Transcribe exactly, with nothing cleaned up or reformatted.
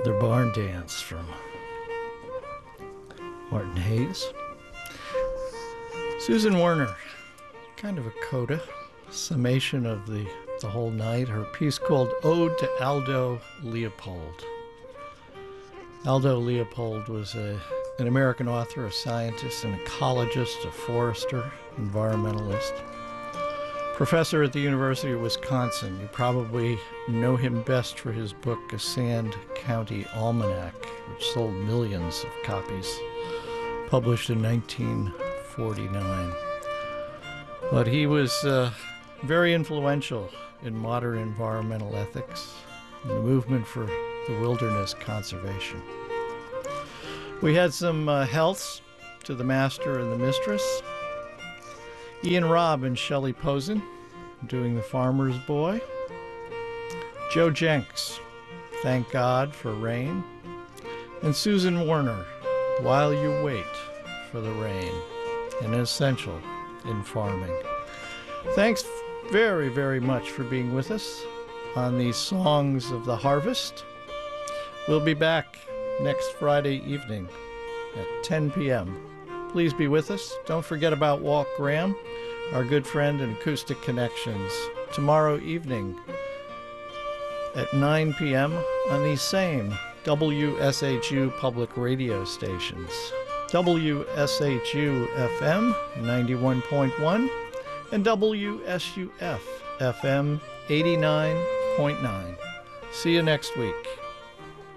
Another barn dance from Martin Hayes. Susan Werner, kind of a coda, summation of the, the whole night. Her piece called Ode to Aldo Leopold. Aldo Leopold was a, an American author, a scientist, an ecologist, a forester, environmentalist. Professor at the University of Wisconsin. You probably know him best for his book, A Sand County Almanac, which sold millions of copies, published in nineteen forty-nine. But he was uh, very influential in modern environmental ethics and the movement for the wilderness conservation. We had some uh, healths to the master and the mistress. Ian Robb and Shelley Posen doing The Farmer's Boy. Joe Jenks, Thank God for Rain. And Susan Werner, While You Wait for the Rain, an essential in farming. Thanks very, very much for being with us on these Songs of the Harvest. We'll be back next Friday evening at ten p.m. Please be with us. Don't forget about Walt Graham, our good friend in Acoustic Connections, tomorrow evening at nine p.m. on these same W S H U public radio stations. W S H U F M ninety-one point one and W S U F F M eighty-nine point nine. See you next week.